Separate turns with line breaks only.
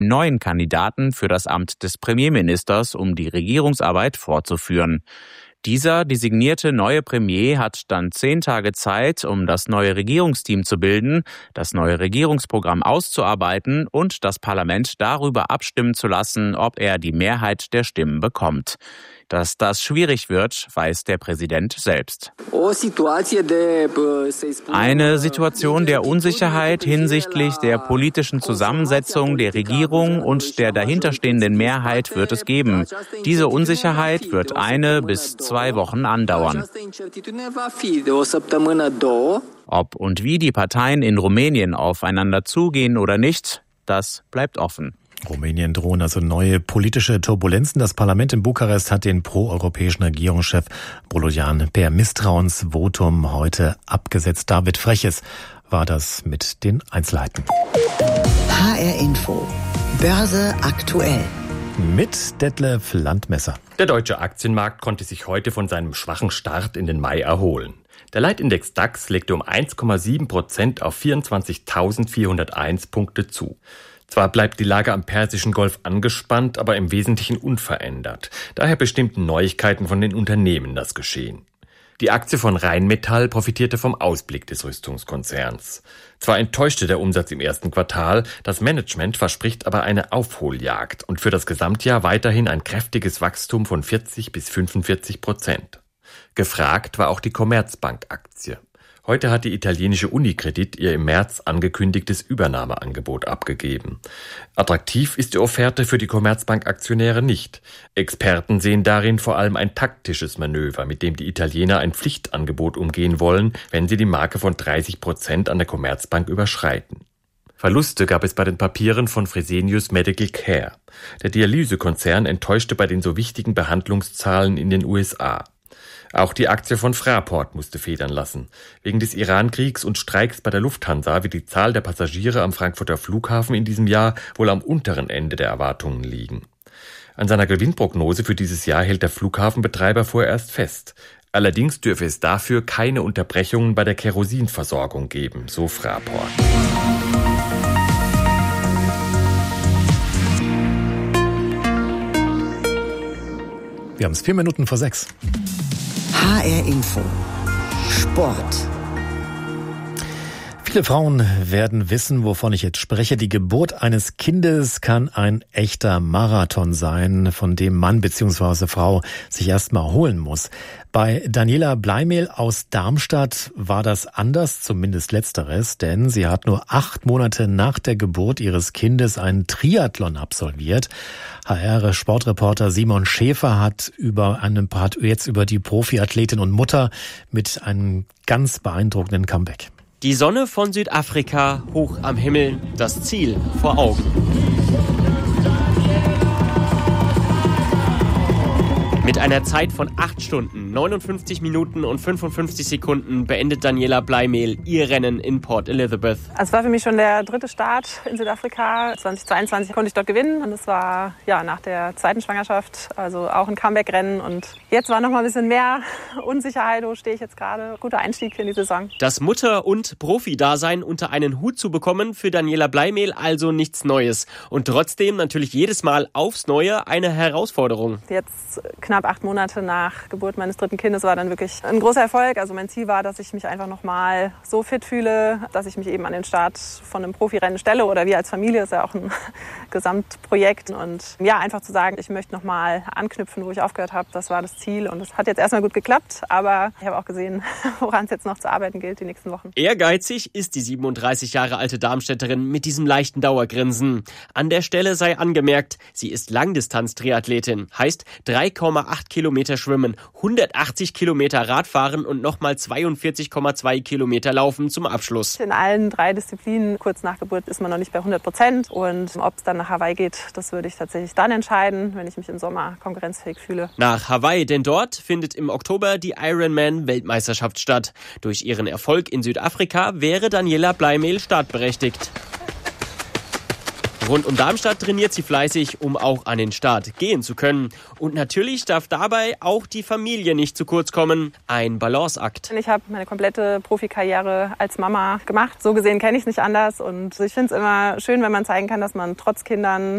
neuen Kandidaten für das Amt des Premierministers, um die Regierungsarbeit fortzuführen. Dieser designierte neue Premier hat dann 10 Tage Zeit, um das neue Regierungsteam zu bilden, das neue Regierungsprogramm auszuarbeiten und das Parlament darüber abstimmen zu lassen, ob er die Mehrheit der Stimmen bekommt. Dass das schwierig wird, weiß der Präsident selbst. Eine Situation der Unsicherheit hinsichtlich der politischen Zusammensetzung der Regierung und der dahinterstehenden Mehrheit wird es geben. Diese Unsicherheit wird 1 bis 2 Wochen andauern. Ob und wie die Parteien in Rumänien aufeinander zugehen oder nicht, das bleibt offen.
Rumänien drohen also neue politische Turbulenzen. Das Parlament in Bukarest hat den proeuropäischen Regierungschef Bolojan per Misstrauensvotum heute abgesetzt. David Freches war das mit den Einzelheiten.
HR Info. Börse aktuell.
Mit Detlef Landmesser.
Der deutsche Aktienmarkt konnte sich heute von seinem schwachen Start in den Mai erholen. Der Leitindex DAX legte um 1,7% auf 24.401 Punkte zu. Zwar bleibt die Lage am Persischen Golf angespannt, aber im Wesentlichen unverändert. Daher bestimmten Neuigkeiten von den Unternehmen das Geschehen. Die Aktie von Rheinmetall profitierte vom Ausblick des Rüstungskonzerns. Zwar enttäuschte der Umsatz im ersten Quartal, das Management verspricht aber eine Aufholjagd und für das Gesamtjahr weiterhin ein kräftiges Wachstum von 40-45%. Gefragt war auch die Commerzbank-Aktie. Heute hat die italienische Unicredit ihr im März angekündigtes Übernahmeangebot abgegeben. Attraktiv ist die Offerte für die Commerzbank-Aktionäre nicht. Experten sehen darin vor allem ein taktisches Manöver, mit dem die Italiener ein Pflichtangebot umgehen wollen, wenn sie die Marke von 30% an der Commerzbank überschreiten. Verluste gab es bei den Papieren von Fresenius Medical Care. Der Dialysekonzern enttäuschte bei den so wichtigen Behandlungszahlen in den USA. Auch die Aktie von Fraport musste federn lassen. Wegen des Iran-Kriegs und Streiks bei der Lufthansa wird die Zahl der Passagiere am Frankfurter Flughafen in diesem Jahr wohl am unteren Ende der Erwartungen liegen. An seiner Gewinnprognose für dieses Jahr hält der Flughafenbetreiber vorerst fest. Allerdings dürfe es dafür keine Unterbrechungen bei der Kerosinversorgung geben, so Fraport.
Wir haben es 6:04.
HR Info. Sport.
Viele Frauen werden wissen, wovon ich jetzt spreche. Die Geburt eines Kindes kann ein echter Marathon sein, von dem Mann bzw. Frau sich erstmal erholen muss. Bei Daniela Bleimehl aus Darmstadt war das anders, zumindest letzteres, denn sie hat nur 8 Monate nach der Geburt ihres Kindes einen Triathlon absolviert. HR-Sportreporter Simon Schäfer hat jetzt über die Profiathletin und Mutter mit einem ganz beeindruckenden Comeback.
Die Sonne von Südafrika hoch am Himmel, das Ziel vor Augen. Mit einer Zeit von 8 Stunden, 59 Minuten und 55 Sekunden beendet Daniela Bleimehl ihr Rennen in Port Elizabeth.
Es war für mich schon der 3. Start in Südafrika. 2022 konnte ich dort gewinnen und es war nach der zweiten Schwangerschaft, also auch ein Comeback-Rennen. Und jetzt war noch mal ein bisschen mehr Unsicherheit, wo stehe ich jetzt gerade. Guter Einstieg in die Saison.
Das Mutter- und Profi-Dasein unter einen Hut zu bekommen, für Daniela Bleimehl also nichts Neues. Und trotzdem natürlich jedes Mal aufs Neue eine Herausforderung.
Jetzt knapp 8 Monate nach Geburt meines 3. Kindes war dann wirklich ein großer Erfolg. Also mein Ziel war, dass ich mich einfach noch mal so fit fühle, dass ich mich eben an den Start von einem Profirennen stelle. Oder wir als Familie, ist ja auch ein Gesamtprojekt. Und einfach zu sagen, ich möchte noch mal anknüpfen, wo ich aufgehört habe, das war das Ziel. Und es hat jetzt erstmal gut geklappt. Aber ich habe auch gesehen, woran es jetzt noch zu arbeiten gilt die nächsten Wochen.
Ehrgeizig ist die 37 Jahre alte Darmstädterin mit diesem leichten Dauergrinsen. An der Stelle sei angemerkt, sie ist Langdistanz-Triathletin. Heißt 3,8 Kilometer schwimmen, 180 Kilometer Radfahren und nochmal 42,2 Kilometer laufen zum Abschluss.
In allen 3 Disziplinen, kurz nach Geburt, ist man noch nicht bei 100%. Und ob es dann nach Hawaii geht, das würde ich tatsächlich dann entscheiden, wenn ich mich im Sommer konkurrenzfähig fühle.
Nach Hawaii, denn dort findet im Oktober die Ironman-Weltmeisterschaft statt. Durch ihren Erfolg in Südafrika wäre Daniela Bleimehl startberechtigt. Rund um Darmstadt trainiert sie fleißig, um auch an den Start gehen zu können. Und natürlich darf dabei auch die Familie nicht zu kurz kommen. Ein Balanceakt.
Ich habe meine komplette Profikarriere als Mama gemacht. So gesehen kenne ich es nicht anders. Und ich finde es immer schön, wenn man zeigen kann, dass man trotz Kindern